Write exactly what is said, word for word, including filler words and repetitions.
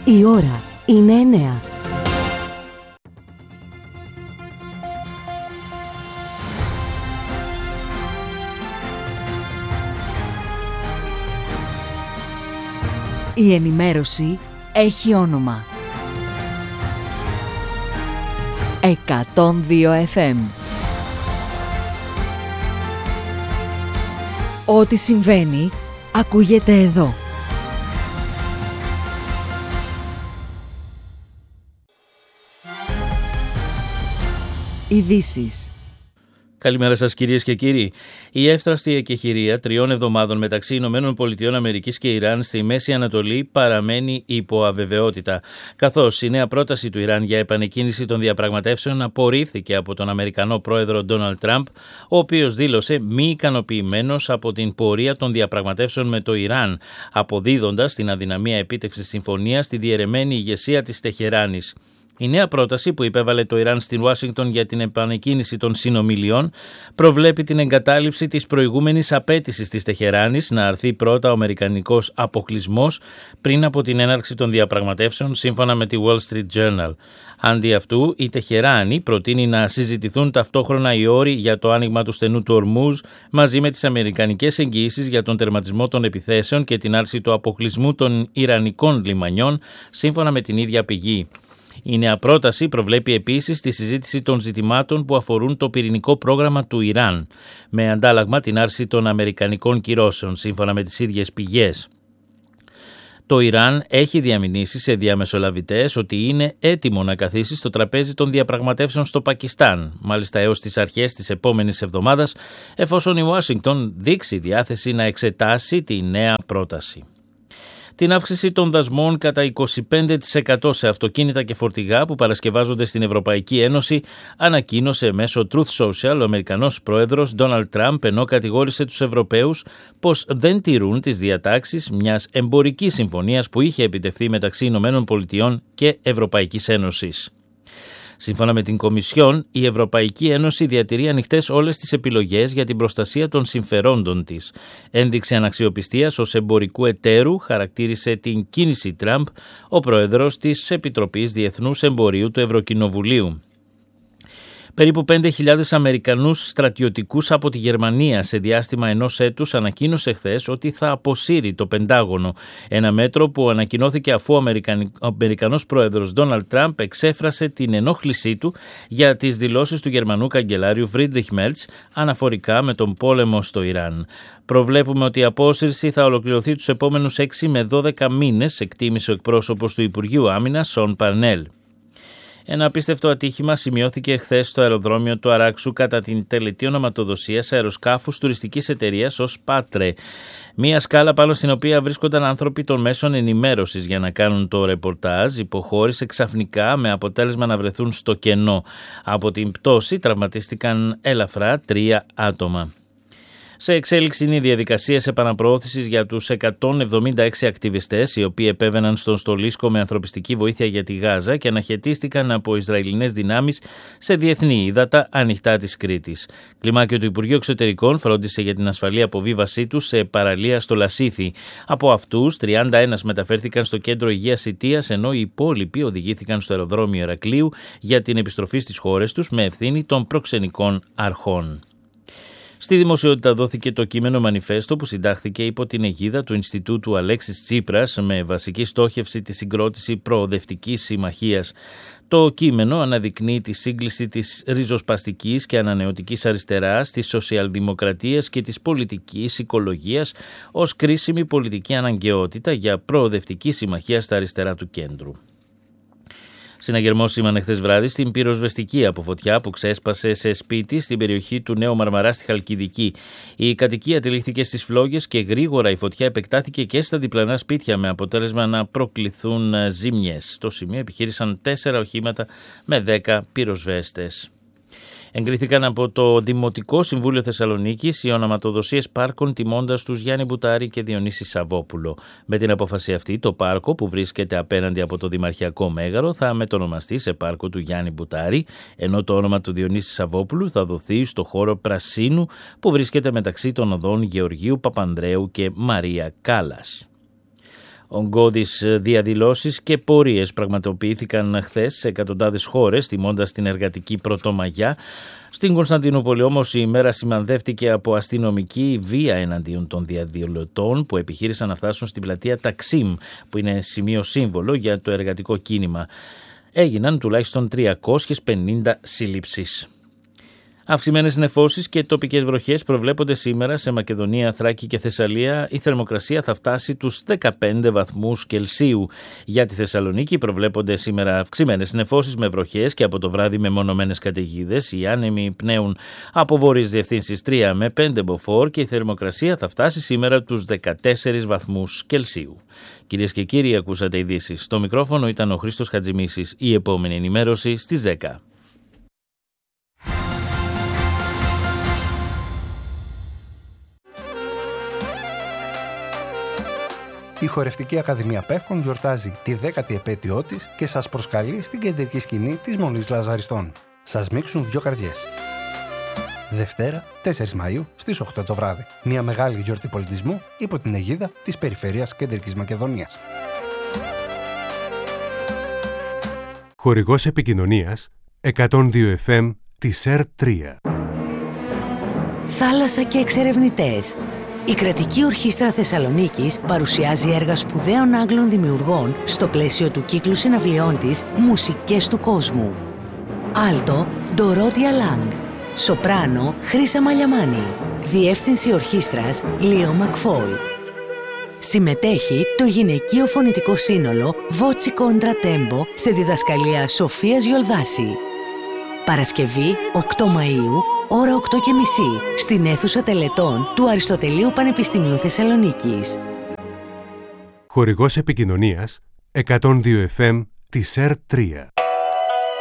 Η ώρα είναι εννέα. Η ενημέρωση έχει όνομα. εκατόν δύο εφ εμ. Ό,τι συμβαίνει, ακούγεται εδώ. Ειδήσεις. Καλημέρα σας κυρίες και κύριοι. Η εύθραυστη εκεχηρία τριών εβδομάδων μεταξύ Ηνωμένων Πολιτειών Αμερικής και Ιράν στη Μέση Ανατολή παραμένει υπό αβεβαιότητα, καθώς η νέα πρόταση του Ιράν για επανεκκίνηση των διαπραγματεύσεων απορρίφθηκε από τον Αμερικανό πρόεδρο Ντόναλντ Τραμπ, ο οποίος δήλωσε μη ικανοποιημένος από την πορεία των διαπραγματεύσεων με το Ιράν, αποδίδοντας την αδυναμία επίτευξης συμφωνίας στη διαιρεμένη ηγεσία της Τεχεράνης. Η νέα πρόταση που υπέβαλε το Ιράν στην Ουάσιγκτον για την επανεκκίνηση των συνομιλιών προβλέπει την εγκατάλειψη της προηγούμενης απέτησης της Τεχεράνης να αρθεί πρώτα ο αμερικανικός αποκλεισμός πριν από την έναρξη των διαπραγματεύσεων, σύμφωνα με τη Wall Street Journal. Αντί αυτού, η Τεχεράνη προτείνει να συζητηθούν ταυτόχρονα οι όροι για το άνοιγμα του στενού του Ορμούζ μαζί με τις αμερικανικές εγγυήσεις για τον τερματισμό των επιθέσεων και την άρση του αποκλεισμού των ιρανικών λιμανιών, σύμφωνα με την ίδια πηγή. Η νέα πρόταση προβλέπει επίσης τη συζήτηση των ζητημάτων που αφορούν το πυρηνικό πρόγραμμα του Ιράν, με αντάλλαγμα την άρση των αμερικανικών κυρώσεων, σύμφωνα με τις ίδιες πηγές. Το Ιράν έχει διαμηνήσει σε διαμεσολαβητές ότι είναι έτοιμο να καθίσει στο τραπέζι των διαπραγματεύσεων στο Πακιστάν, μάλιστα έως τις αρχές της επόμενης εβδομάδας, εφόσον η Ουάσιγκτον δείξει διάθεση να εξετάσει τη νέα πρόταση. Την αύξηση των δασμών κατά είκοσι πέντε τοις εκατό σε αυτοκίνητα και φορτηγά που παρασκευάζονται στην Ευρωπαϊκή Ένωση ανακοίνωσε μέσω Truth Social ο Αμερικανός πρόεδρος Ντόναλντ Τραμπ, ενώ κατηγόρησε τους Ευρωπαίους πως δεν τηρούν τις διατάξεις μιας εμπορικής συμφωνίας που είχε επιτευχθεί μεταξύ Ηνωμένων Πολιτειών και Ευρωπαϊκής Ένωσης. Σύμφωνα με την Κομισιόν, η Ευρωπαϊκή Ένωση διατηρεί ανοιχτές όλες τις επιλογές για την προστασία των συμφερόντων της. Ένδειξη αναξιοπιστίας ως εμπορικού εταίρου χαρακτήρισε την κίνηση Τραμπ ο πρόεδρος της Επιτροπής Διεθνούς Εμπορίου του Ευρωκοινοβουλίου. Περίπου πέντε χιλιάδες Αμερικανούς στρατιωτικούς από τη Γερμανία σε διάστημα ενός έτους ανακοίνωσε χθες ότι θα αποσύρει το Πεντάγωνο, ένα μέτρο που ανακοινώθηκε αφού ο Αμερικανός πρόεδρος Ντόναλντ Τραμπ εξέφρασε την ενόχλησή του για τις δηλώσεις του Γερμανού καγκελάριου Φρίντριχ Μέρτς αναφορικά με τον πόλεμο στο Ιράν. Προβλέπουμε ότι η απόσυρση θα ολοκληρωθεί τους επόμενους έξι με δώδεκα μήνες, εκτίμησε ο εκπρόσωπος του Υπουργείου Άμυνας Σον Παρνέλ. Ένα απίστευτο ατύχημα σημειώθηκε χθες στο αεροδρόμιο του Αράξου κατά την τελετή ονοματοδοσίας αεροσκάφους τουριστικής εταιρείας ως Πάτρε. Μία σκάλα πάνω στην οποία βρίσκονταν άνθρωποι των μέσων ενημέρωσης για να κάνουν το ρεπορτάζ υποχώρησε ξαφνικά με αποτέλεσμα να βρεθούν στο κενό. Από την πτώση τραυματίστηκαν ελαφρά τρία άτομα. Σε εξέλιξη είναι οι διαδικασίες επαναπροώθησης για τους εκατόν εβδομήντα έξι ακτιβιστές οι οποίοι επέβαιναν στον στολίσκο με ανθρωπιστική βοήθεια για τη Γάζα και αναχαιτίστηκαν από Ισραηλινές δυνάμεις σε διεθνή ύδατα ανοιχτά της Κρήτης. Κλιμάκιο του Υπουργείου Εξωτερικών φρόντισε για την ασφαλή αποβίβασή τους σε παραλία στο Λασίθι. Από αυτούς, τριάντα ένα μεταφέρθηκαν στο κέντρο υγείας Σιτίας, ενώ οι υπόλοιποι οδηγήθηκαν στο αεροδρόμιο Ηρακλείου για την επιστροφή στις χώρες τους με ευθύνη των προξενικών αρχών. Στη δημοσιότητα δόθηκε το κείμενο μανιφέστο που συντάχθηκε υπό την αιγίδα του Ινστιτούτου Αλέξης Τσίπρας με βασική στόχευση τη συγκρότηση προοδευτικής συμμαχίας. Το κείμενο αναδεικνύει τη σύγκληση της ριζοσπαστικής και ανανεωτικής αριστεράς, της σοσιαλδημοκρατίας και της πολιτικής οικολογίας ως κρίσιμη πολιτική αναγκαιότητα για προοδευτική συμμαχία στα αριστερά του κέντρου. Συναγερμός σήμανε χθες βράδυ στην πυροσβεστική από φωτιά που ξέσπασε σε σπίτι στην περιοχή του Νέου Μαρμαρά στη Χαλκιδική. Η κατοικία τυλίχθηκε στις φλόγες και γρήγορα η φωτιά επεκτάθηκε και στα διπλανά σπίτια με αποτέλεσμα να προκληθούν ζήμιες. Στο σημείο επιχείρησαν τέσσερα οχήματα με δέκα πυροσβέστες. Εγκρίθηκαν από το Δημοτικό Συμβούλιο Θεσσαλονίκης οι ονοματοδοσίες πάρκων τιμώντας τους Γιάννη Μπουτάρη και Διονύση Σαββόπουλο. Με την απόφαση αυτή, το πάρκο που βρίσκεται απέναντι από το Δημαρχιακό Μέγαρο θα μετονομαστεί σε πάρκο του Γιάννη Μπουτάρη, ενώ το όνομα του Διονύση Σαββόπουλου θα δοθεί στο χώρο Πρασίνου που βρίσκεται μεταξύ των οδών Γεωργίου Παπανδρέου και Μαρία Κάλλας. Ογκώδεις διαδηλώσεις και πορείες πραγματοποιήθηκαν χθες σε εκατοντάδες χώρες, τιμώντας την εργατική Πρωτομαγιά. Στην Κωνσταντινούπολη όμως η ημέρα σημανδεύτηκε από αστυνομική βία εναντίον των διαδηλωτών που επιχείρησαν να φτάσουν στην πλατεία Ταξίμ, που είναι σημείο σύμβολο για το εργατικό κίνημα. Έγιναν τουλάχιστον τριακόσιες πενήντα σύλληψεις. Αυξημένες νεφώσεις και τοπικές βροχές προβλέπονται σήμερα σε Μακεδονία, Θράκη και Θεσσαλία. Η θερμοκρασία θα φτάσει τους δεκαπέντε βαθμούς Κελσίου. Για τη Θεσσαλονίκη προβλέπονται σήμερα αυξημένες νεφώσεις με βροχές και από το βράδυ με μονομένες καταιγίδες. Οι άνεμοι πνέουν από βορείς διευθύνσεις τρία με πέντε μποφόρ και η θερμοκρασία θα φτάσει σήμερα τους δεκατέσσερις βαθμούς Κελσίου. Κυρίες και κύριοι, ακούσατε ειδήσεις. Στο μικρόφωνο ήταν ο Χρήστος Χατζημίσης. Η επόμενη ενημέρωση στις δέκα. Η Χορευτική Ακαδημία Πεύκων γιορτάζει τη δέκατη επέτειό της και σας προσκαλεί στην κεντρική σκηνή της Μονής Λαζαριστών. Σας μίξουν δυο καρδιές. Δευτέρα, τέσσερις Μαΐου, στις οκτώ το βράδυ. Μια μεγάλη γιορτή πολιτισμού υπό την αιγίδα της Περιφέρειας Κεντρικής Μακεδονίας. Χορηγός επικοινωνίας εκατόν δύο εφ εμ της ΕΡ τρία. Θάλασσα και εξερευνητές. Η Κρατική Ορχήστρα Θεσσαλονίκης παρουσιάζει έργα σπουδαίων Άγγλων δημιουργών στο πλαίσιο του κύκλου συναυλιών της «Μουσικές του κόσμου». Άλτο, Ντορότια Λάγκ. Σοπράνο, Χρύσα Μαλιαμάνη. Διεύθυνση ορχήστρας, Λίο Μακφόλ. Συμμετέχει το γυναικείο φωνητικό σύνολο Voci Contra Tempo σε διδασκαλία Σοφίας Γιολδάση. Παρασκευή, οκτώ Μαΐου, ώρα οκτώ και μισή, στην αίθουσα τελετών του Αριστοτελείου Πανεπιστημίου Θεσσαλονίκης. Χορηγός επικοινωνίας εκατόν δύο εφ εμ της ΕΡ τρία.